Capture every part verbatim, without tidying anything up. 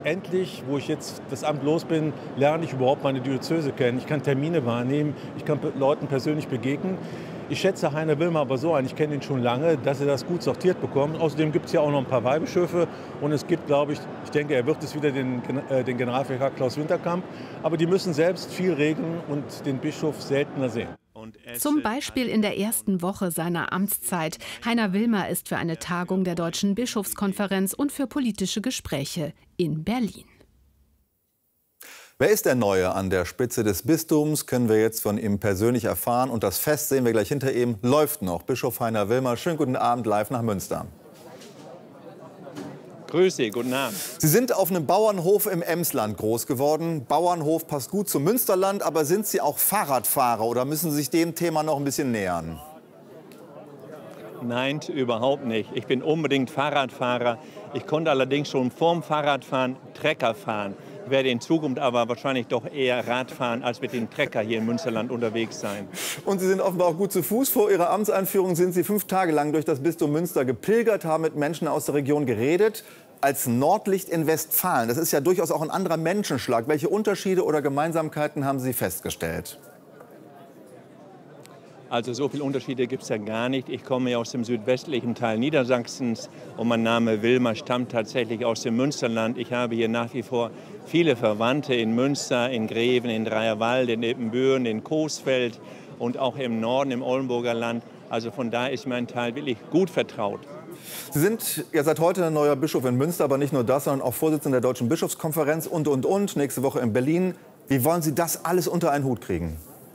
Endlich, wo ich jetzt das Amt los bin, lerne ich überhaupt meine Diözese kennen. Ich kann Termine wahrnehmen, ich kann Leuten persönlich begegnen. Ich schätze Heiner Wilmer aber so ein, ich kenne ihn schon lange, dass er das gut sortiert bekommt. Außerdem gibt es ja auch noch ein paar Weihbischöfe und es gibt, glaube ich, ich denke, er wird es wieder den, äh, den Generalvikar Klaus Winterkamp, aber die müssen selbst viel regeln und den Bischof seltener sehen. Zum Beispiel in der ersten Woche seiner Amtszeit. Heiner Wilmer ist für eine Tagung der Deutschen Bischofskonferenz und für politische Gespräche in Berlin. Wer ist der Neue an der Spitze des Bistums, können wir jetzt von ihm persönlich erfahren. Und das Fest, sehen wir gleich hinter ihm, läuft noch. Bischof Heiner Wilmer, schönen guten Abend live nach Münster. Grüße, guten Abend. Sie sind auf einem Bauernhof im Emsland groß geworden. Bauernhof passt gut zum Münsterland, aber sind Sie auch Fahrradfahrer oder müssen Sie sich dem Thema noch ein bisschen nähern? Nein, überhaupt nicht. Ich bin unbedingt Fahrradfahrer. Ich konnte allerdings schon vorm Fahrradfahren Trecker fahren. Ich werde in Zukunft aber wahrscheinlich doch eher Radfahren als mit dem Trecker hier im Münsterland unterwegs sein. Und Sie sind offenbar auch gut zu Fuß. Vor Ihrer Amtseinführung sind Sie fünf Tage lang durch das Bistum Münster gepilgert, haben mit Menschen aus der Region geredet. Als Nordlicht in Westfalen, das ist ja durchaus auch ein anderer Menschenschlag. Welche Unterschiede oder Gemeinsamkeiten haben Sie festgestellt? Also so viele Unterschiede gibt es ja gar nicht. Ich komme ja aus dem südwestlichen Teil Niedersachsens und mein Name Wilmer stammt tatsächlich aus dem Münsterland. Ich habe hier nach wie vor viele Verwandte in Münster, in Greven, in Dreierwald, in Ippenbüren, in Coesfeld und auch im Norden, im Oldenburger Land. Also von daher ist mein Teil wirklich gut vertraut. Sie sind ja seit heute neuer Bischof in Münster, aber nicht nur das, sondern auch Vorsitzender der Deutschen Bischofskonferenz und, und, und. Nächste Woche in Berlin. Wie wollen Sie das alles unter einen Hut kriegen?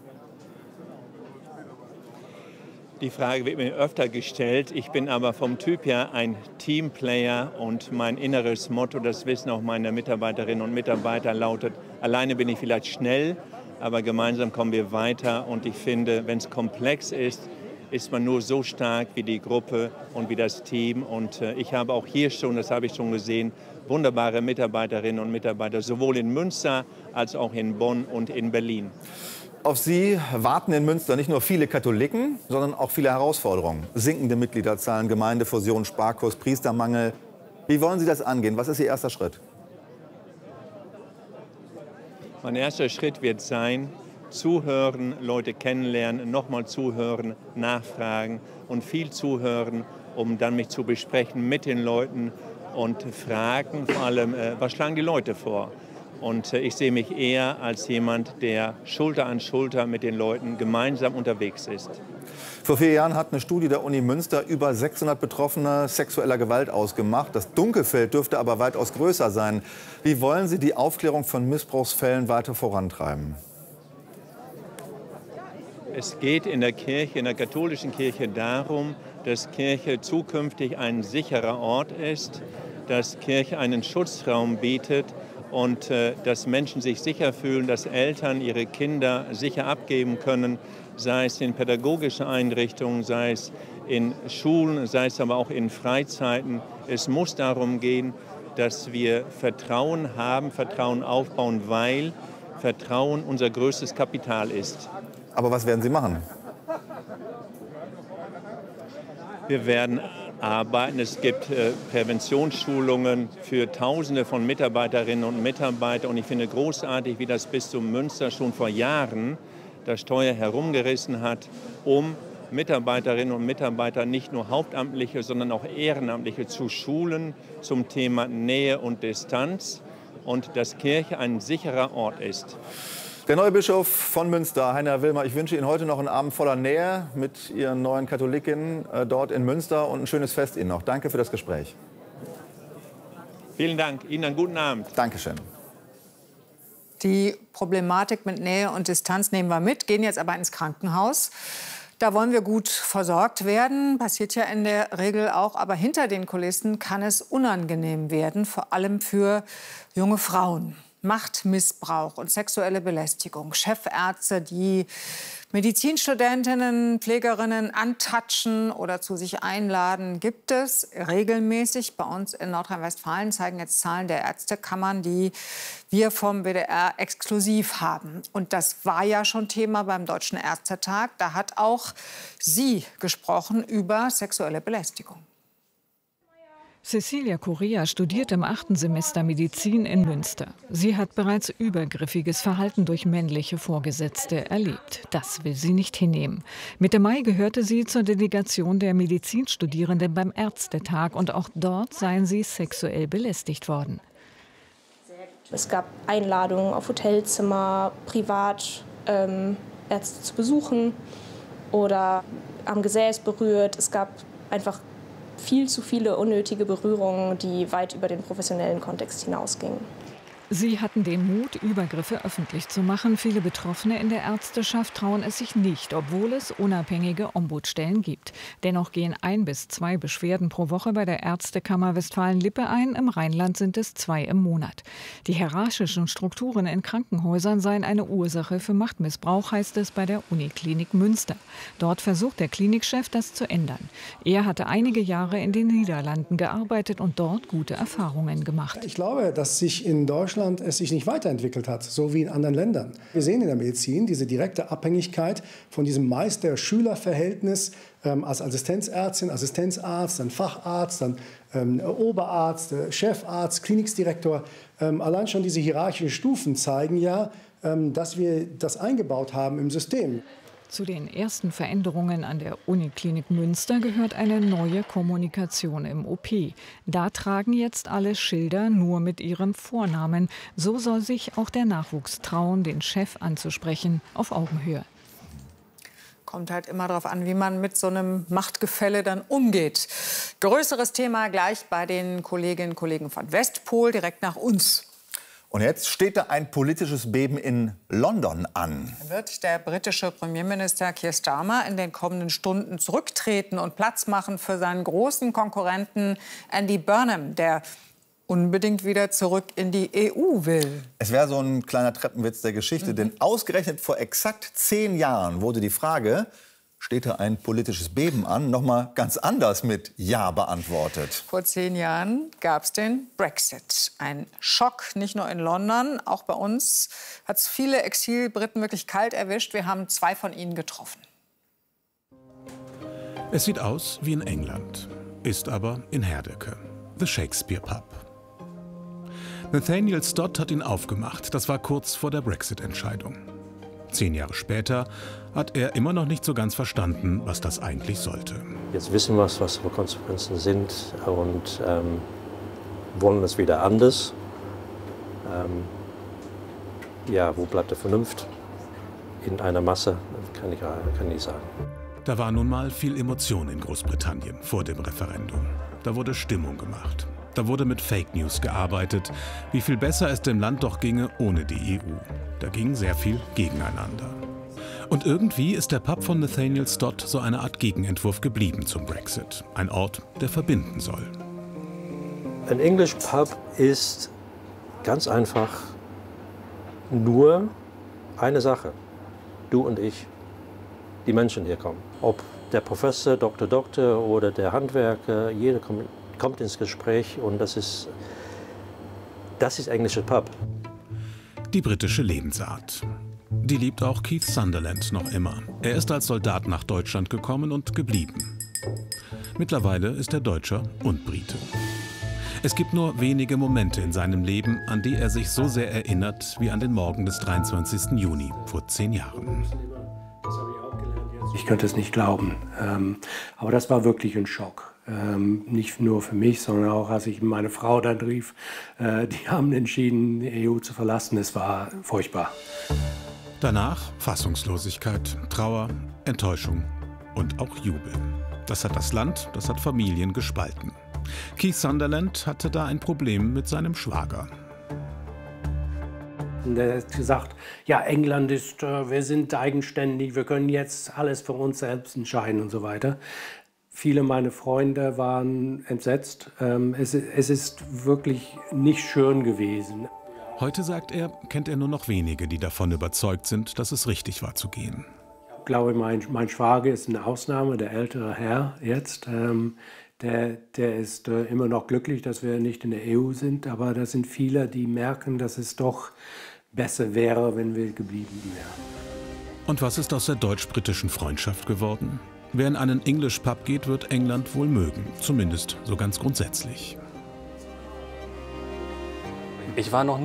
Die Frage wird mir öfter gestellt. Ich bin aber vom Typ her ein Teamplayer und mein inneres Motto, das wissen auch meine Mitarbeiterinnen und Mitarbeiter, lautet: Alleine bin ich vielleicht schnell, aber gemeinsam kommen wir weiter. Und ich finde, wenn es komplex ist, ist man nur so stark wie die Gruppe und wie das Team. Und äh, ich habe auch hier schon, das habe ich schon gesehen, wunderbare Mitarbeiterinnen und Mitarbeiter, sowohl in Münster als auch in Bonn und in Berlin. Auf Sie warten in Münster nicht nur viele Katholiken, sondern auch viele Herausforderungen. Sinkende Mitgliederzahlen, Gemeindefusion, Sparkurs, Priestermangel. Wie wollen Sie das angehen? Was ist Ihr erster Schritt? Mein erster Schritt wird sein, zuhören, Leute kennenlernen, nochmal zuhören, nachfragen und viel zuhören, um dann mich zu besprechen mit den Leuten und fragen vor allem, äh, was schlagen die Leute vor? Und äh, ich sehe mich eher als jemand, der Schulter an Schulter mit den Leuten gemeinsam unterwegs ist. Vor vier Jahren hat eine Studie der Uni Münster über sechshundert Betroffene sexueller Gewalt ausgemacht. Das Dunkelfeld dürfte aber weitaus größer sein. Wie wollen Sie die Aufklärung von Missbrauchsfällen weiter vorantreiben? Es geht in der Kirche, in der katholischen Kirche darum, dass Kirche zukünftig ein sicherer Ort ist, dass Kirche einen Schutzraum bietet und äh, dass Menschen sich sicher fühlen, dass Eltern ihre Kinder sicher abgeben können, sei es in pädagogischen Einrichtungen, sei es in Schulen, sei es aber auch in Freizeiten. Es muss darum gehen, dass wir Vertrauen haben, Vertrauen aufbauen, weil Vertrauen unser größtes Kapital ist. Aber was werden Sie machen? Wir werden arbeiten. Es gibt äh, Präventionsschulungen für Tausende von Mitarbeiterinnen und Mitarbeitern. Und ich finde großartig, wie das Bistum Münster schon vor Jahren das Steuer herumgerissen hat, um Mitarbeiterinnen und Mitarbeiter, nicht nur Hauptamtliche, sondern auch Ehrenamtliche zu schulen zum Thema Nähe und Distanz und dass Kirche ein sicherer Ort ist. Der neue Bischof von Münster, Heiner Wilmer, ich wünsche Ihnen heute noch einen Abend voller Nähe mit Ihren neuen Katholikinnen äh, dort in Münster und ein schönes Fest Ihnen noch. Danke für das Gespräch. Vielen Dank. Ihnen einen guten Abend. Dankeschön. Die Problematik mit Nähe und Distanz nehmen wir mit, gehen jetzt aber ins Krankenhaus. Da wollen wir gut versorgt werden, passiert ja in der Regel auch. Aber hinter den Kulissen kann es unangenehm werden, vor allem für junge Frauen. Machtmissbrauch und sexuelle Belästigung. Chefärzte, die Medizinstudentinnen, Pflegerinnen antatschen oder zu sich einladen, gibt es regelmäßig. Bei uns in Nordrhein-Westfalen zeigen jetzt Zahlen der Ärztekammern, die wir vom W D R exklusiv haben. Und das war ja schon Thema beim Deutschen Ärztetag. Da hat auch sie gesprochen über sexuelle Belästigung. Cecilia Correa studiert im achten Semester Medizin in Münster. Sie hat bereits übergriffiges Verhalten durch männliche Vorgesetzte erlebt. Das will sie nicht hinnehmen. Mitte Mai gehörte sie zur Delegation der Medizinstudierenden beim Ärztetag und auch dort seien sie sexuell belästigt worden. Es gab Einladungen auf Hotelzimmer, privat ähm, Ärzte zu besuchen oder am Gesäß berührt. Es gab einfach viel zu viele unnötige Berührungen, die weit über den professionellen Kontext hinausgingen. Sie hatten den Mut, Übergriffe öffentlich zu machen. Viele Betroffene in der Ärzteschaft trauen es sich nicht, obwohl es unabhängige Ombudsstellen gibt. Dennoch gehen ein bis zwei Beschwerden pro Woche bei der Ärztekammer Westfalen-Lippe ein. Im Rheinland sind es zwei im Monat. Die hierarchischen Strukturen in Krankenhäusern seien eine Ursache für Machtmissbrauch, heißt es bei der Uniklinik Münster. Dort versucht der Klinikchef, das zu ändern. Er hatte einige Jahre in den Niederlanden gearbeitet und dort gute Erfahrungen gemacht. Ich glaube, dass sich in Deutschland es sich nicht weiterentwickelt hat, so wie in anderen Ländern. Wir sehen in der Medizin diese direkte Abhängigkeit von diesem Meister-Schüler-Verhältnis ähm, als Assistenzärztin, Assistenzarzt, dann Facharzt, dann ähm, Oberarzt, äh, Chefarzt, Klinikdirektor. Ähm, allein schon diese hierarchischen Stufen zeigen ja, ähm, dass wir das eingebaut haben im System. Zu den ersten Veränderungen an der Uniklinik Münster gehört eine neue Kommunikation im O P. Da tragen jetzt alle Schilder nur mit ihrem Vornamen. So soll sich auch der Nachwuchs trauen, den Chef anzusprechen, auf Augenhöhe. Kommt halt immer darauf an, wie man mit so einem Machtgefälle dann umgeht. Größeres Thema gleich bei den Kolleginnen und Kollegen von Westpol, direkt nach uns. Und jetzt steht da ein politisches Beben in London an. Wird der britische Premierminister Keir Starmer in den kommenden Stunden zurücktreten und Platz machen für seinen großen Konkurrenten Andy Burnham, der unbedingt wieder zurück in die E U will? Es wäre so ein kleiner Treppenwitz der Geschichte, mhm. denn ausgerechnet vor exakt zehn Jahren wurde die Frage, steht da ein politisches Beben an, noch mal ganz anders mit Ja beantwortet. Vor zehn Jahren gab es den Brexit. Ein Schock, nicht nur in London, auch bei uns hat es viele Exilbriten wirklich kalt erwischt. Wir haben zwei von ihnen getroffen. Es sieht aus wie in England, ist aber in Herdecke, The Shakespeare Pub. Nathaniel Stott hat ihn aufgemacht. Das war kurz vor der Brexit-Entscheidung. Zehn Jahre später hat er immer noch nicht so ganz verstanden, was das eigentlich sollte. Jetzt wissen wir, was die Konsequenzen sind und ähm, wollen es wieder anders. Ähm, ja, wo bleibt der Vernunft? In einer Masse, kann ich, kann ich sagen. Da war nun mal viel Emotion in Großbritannien vor dem Referendum. Da wurde Stimmung gemacht. Da wurde mit Fake News gearbeitet, wie viel besser es dem Land doch ginge ohne die E U. Da ging sehr viel gegeneinander. Und irgendwie ist der Pub von Nathaniel Stott so eine Art Gegenentwurf geblieben zum Brexit. Ein Ort, der verbinden soll. Ein English Pub ist ganz einfach nur eine Sache. Du und ich, die Menschen hier kommen. Ob der Professor, Doktor, Doktor oder der Handwerker, jeder kommt, kommt ins Gespräch und das ist, das ist englischer Pub. Die britische Lebensart. Die liebt auch Keith Sunderland noch immer. Er ist als Soldat nach Deutschland gekommen und geblieben. Mittlerweile ist er Deutscher und Brite. Es gibt nur wenige Momente in seinem Leben, an die er sich so sehr erinnert wie an den Morgen des dreiundzwanzigsten Juni vor zehn Jahren. Ich könnte es nicht glauben, ähm, aber das war wirklich ein Schock. Ähm, nicht nur für mich, sondern auch, als ich meine Frau dann rief, äh, die haben entschieden, die E U zu verlassen. Es war furchtbar. Danach Fassungslosigkeit, Trauer, Enttäuschung und auch Jubel. Das hat das Land, das hat Familien gespalten. Keith Sunderland hatte da ein Problem mit seinem Schwager. Der hat gesagt, ja, England ist, äh, wir sind eigenständig, wir können jetzt alles für uns selbst entscheiden und so weiter. Viele meiner Freunde waren entsetzt. Ähm, es, es ist wirklich nicht schön gewesen. Heute, sagt er, kennt er nur noch wenige, die davon überzeugt sind, dass es richtig war zu gehen. Ich glaube, mein, mein Schwager ist eine Ausnahme, der ältere Herr jetzt. Ähm, der, der ist äh, immer noch glücklich, dass wir nicht in der E U sind. Aber da sind viele, die merken, dass es doch besser wäre, wenn wir geblieben wären. Und was ist aus der deutsch-britischen Freundschaft geworden? Wer in einen English Pub geht, wird England wohl mögen. Zumindest so ganz grundsätzlich. Ich war noch nie